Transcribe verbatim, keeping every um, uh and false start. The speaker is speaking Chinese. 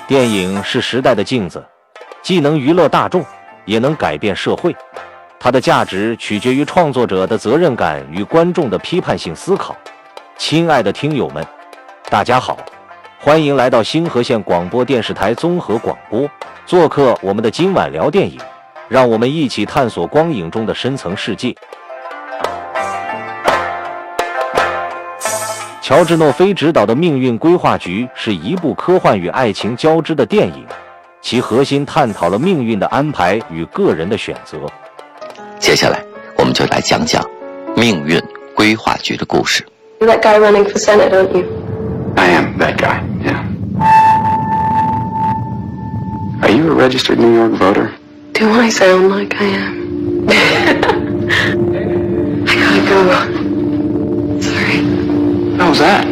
电影是时代的镜子，既能娱乐大众，也能改变社会。它的价值取决于创作者的责任感与观众的批判性思考。亲爱的听友们，大家好，欢迎来到星河县广播电视台综合广播，做客我们的今晚聊电影，让我们一起探索光影中的深层世界。乔治·诺菲执导的《命运规划局》是一部科幻与爱情交织的电影，其核心探讨了命运的安排与个人的选择。 接下来，我们就来讲讲命运规划局的故事。 You're that guy running for Senate, aren't you? I am that guy, yeah. Are you a registered New York voter? Do I sound like I am? I gotta go. Sorry. How's that?